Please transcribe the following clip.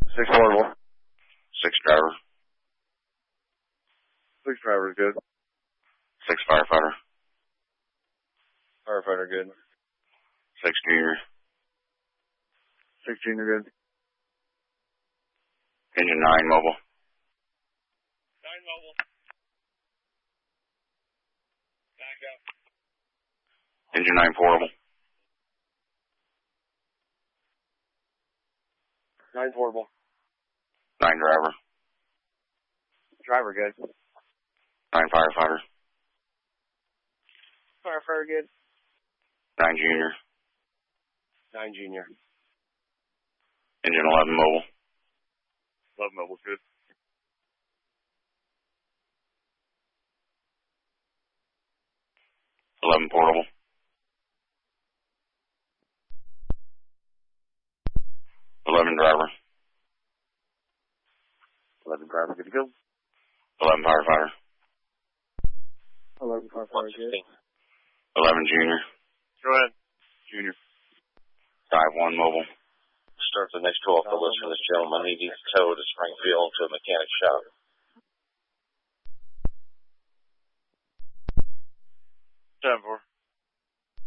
6 portable. 6 driver. 6 driver is good. 6 firefighter. Firefighter good. 6 junior. 6 junior good. Engine 9 mobile. 9 mobile. Back up. Engine 9 portable. 9 portable. 9 driver. Driver good. 9 firefighter. Firefighter good. 9 junior. 9 junior. Engine 11 mobile. 11 mobile good. 11 portable. 11 driver. 11 driver good to go. 11 firefighter. 11 firefighter good. 11 junior. Go ahead. Junior. Dive 1 mobile. Start the next 12 for list for this gentleman. He needs towed to Springfield to a mechanic shop.